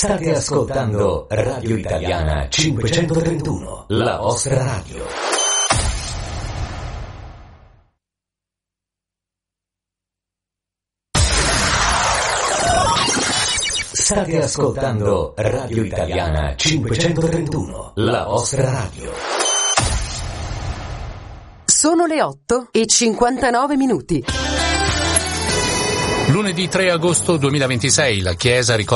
State ascoltando Radio Italiana 531, la vostra radio. State ascoltando Radio Italiana 531, la vostra radio. Sono le 8:59. Lunedì 3 agosto 2026, la Chiesa ricorda